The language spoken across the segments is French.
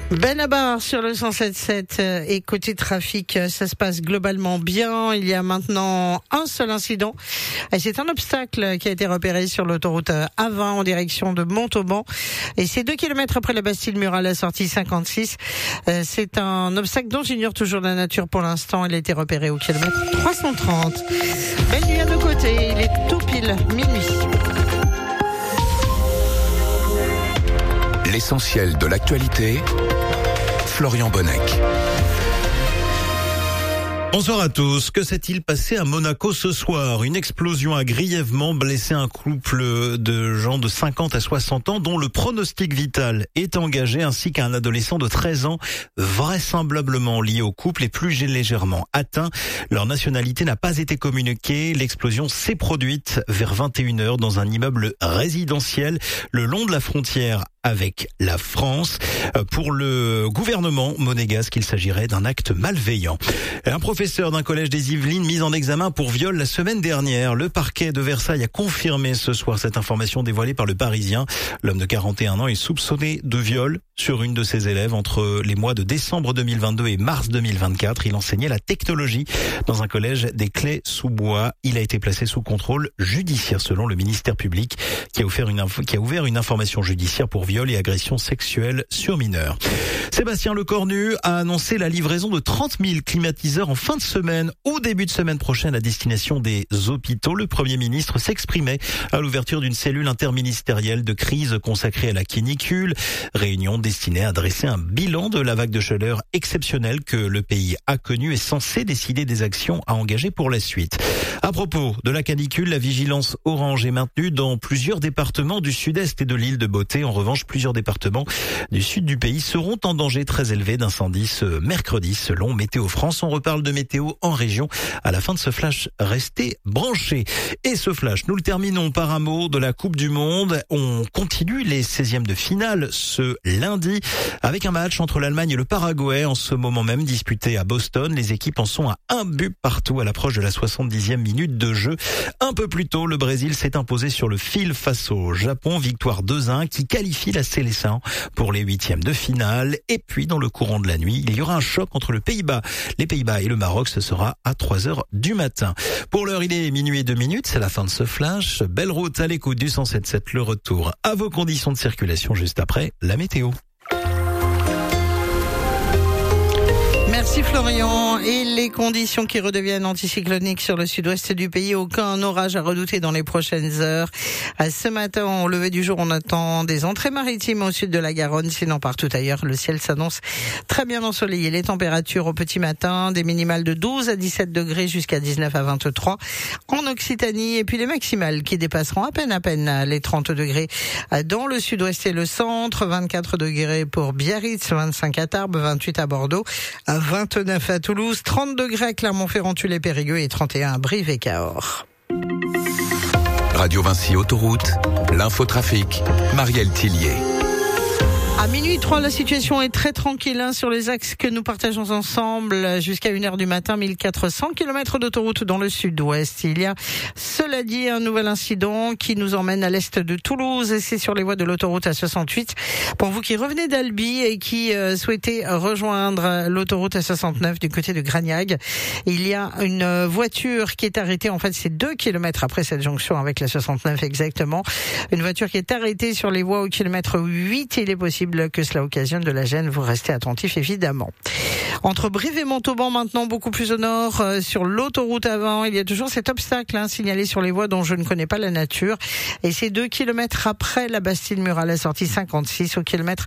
Benabar sur le 107.7 et côté trafic, ça se passe globalement bien. Il y a maintenant un seul incident. C'est un obstacle qui a été repéré sur l'autoroute A20 en direction de Montauban. Et c'est 2 kilomètres après la Bastille-Mur à la sortie 56. C'est un obstacle dont j'ignore toujours la nature pour l'instant. Il a été repéré au kilomètre 330. Belle nuit à nos côtés. Il est tout pile minuit. L'essentiel de l'actualité, Florian Bonnec. Bonsoir à tous. Que s'est-il passé à Monaco ce soir? Une explosion a grièvement blessé un couple de gens de 50 à 60 ans dont le pronostic vital est engagé, ainsi qu'un adolescent de 13 ans vraisemblablement lié au couple et plus légèrement atteint. Leur nationalité n'a pas été communiquée. L'explosion s'est produite vers 21h dans un immeuble résidentiel le long de la frontière avec la France. Pour le gouvernement monégasque, il s'agirait d'un acte malveillant. Un professeur d'un collège des Yvelines mis en examen pour viol la semaine dernière. Le parquet de Versailles a confirmé ce soir cette information dévoilée par le Parisien. L'homme de 41 ans est soupçonné de viol sur une de ses élèves entre les mois de décembre 2022 et mars 2024. Il enseignait la technologie dans un collège des Clés-sous-Bois. Il a été placé sous contrôle judiciaire selon le ministère public qui a ouvert une information judiciaire pour viol et agression sexuelle sur mineurs. Sébastien Lecornu a annoncé la livraison de 30 000 climatiseurs en fin de semaine ou début de semaine prochaine à destination des hôpitaux. Le Premier ministre s'exprimait à l'ouverture d'une cellule interministérielle de crise consacrée à la canicule. Réunion destinée à dresser un bilan de la vague de chaleur exceptionnelle que le pays a connue et censée décider des actions à engager pour la suite. À propos de la canicule, la vigilance orange est maintenue dans plusieurs départements du sud-est et de l'île de Beauté. En revanche, plusieurs départements du sud du pays seront en danger très élevé d'incendie ce mercredi selon Météo France. On reparle de météo en région à la fin de ce flash. Restez branchés. Et ce flash, nous le terminons par un mot de la Coupe du Monde. On continue les 16e de finale ce lundi avec un match entre l'Allemagne et le Paraguay en ce moment même disputé à Boston. Les équipes en sont à un but partout à l'approche de la 70e minute de jeu. Un peu plus tôt, le Brésil s'est imposé sur le fil face au Japon. Victoire 2-1 qui qualifie la sélection pour les 8e de finale. Et puis, dans le courant de la nuit, il y aura un choc entre les Pays-Bas et le Maroc. Ce sera à 3h du matin. Pour l'heure, il est minuit et 2 minutes. C'est la fin de ce flash. Belle route à l'écoute du 107.7. Le retour à vos conditions de circulation juste après la météo. Merci Florian. Et les conditions qui redeviennent anticycloniques sur le sud-ouest du pays. Aucun orage à redouter dans les prochaines heures. Ce matin, au lever du jour, on attend des entrées maritimes au sud de la Garonne. Sinon, partout ailleurs, le ciel s'annonce très bien ensoleillé. Les températures au petit matin, des minimales de 12 à 17 degrés jusqu'à 19 à 23 en Occitanie. Et puis les maximales qui dépasseront à peine les 30 degrés dans le sud-ouest et le centre. 24 degrés pour Biarritz, 25 à Tarbes, 28 à Bordeaux, 29 à Toulouse, 30 degrés à Clermont-Ferrand, Périgueux et 31 à Brive et Cahors. Radio Vinci Autoroute, l'infotrafic, Marielle Tillier. À minuit 3, la situation est très tranquille sur les axes que nous partageons ensemble jusqu'à 1h du matin. 1400 km d'autoroute dans le sud-ouest. Il y a, cela dit, un nouvel incident qui nous emmène à l'est de Toulouse et c'est sur les voies de l'autoroute A68. Pour vous qui revenez d'Albi et qui souhaitez rejoindre l'autoroute A69 du côté de Gragnac, il y a une voiture qui est arrêtée. En fait, c'est 2 kilomètres après cette jonction avec la 69 exactement. Une voiture qui est arrêtée sur les voies au kilomètre 8. Il est possible que cela occasionne de la gêne. Vous restez attentifs évidemment. Entre Brive et Montauban maintenant, beaucoup plus au nord, sur l'autoroute A20, il y a toujours cet obstacle signalé sur les voies dont je ne connais pas la nature. Et c'est 2 kilomètres après la Bastille-Mur à la sortie 56 au kilomètre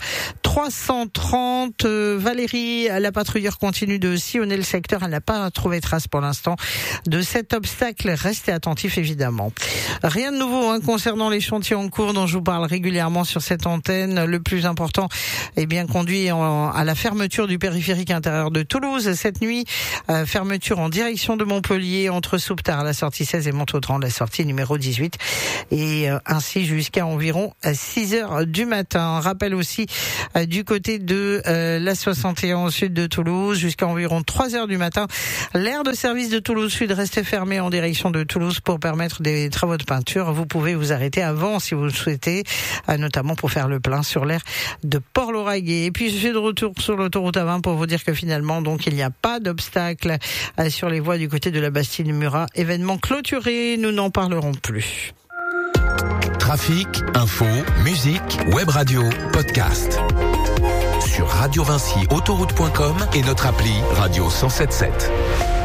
330. Valérie, la patrouilleure, continue de sillonner le secteur. Elle n'a pas trouvé trace pour l'instant de cet obstacle. Restez attentifs évidemment. Rien de nouveau concernant les chantiers en cours dont je vous parle régulièrement sur cette antenne. Le plus important conduit à la fermeture du périphérique intérieur de Toulouse cette nuit. Fermeture en direction de Montpellier entre Souptard à la sortie 16 et Montaudran la sortie numéro 18. Et ainsi jusqu'à environ 6h du matin. Rappel aussi du côté de la 61 au sud de Toulouse jusqu'à environ 3h du matin. L'aire de service de Toulouse Sud reste fermée en direction de Toulouse pour permettre des travaux de peinture. Vous pouvez vous arrêter avant si vous le souhaitez, notamment pour faire le plein sur l'aire de Port-Lauragais. Et puis je suis de retour sur l'autoroute A20 pour vous dire que finalement, donc, il n'y a pas d'obstacle sur les voies du côté de la Bastille-Murat. Événement clôturé, nous n'en parlerons plus. Trafic, info, musique, web radio, podcast. Sur Radio Vinci, autoroute.com et notre appli Radio 107.7.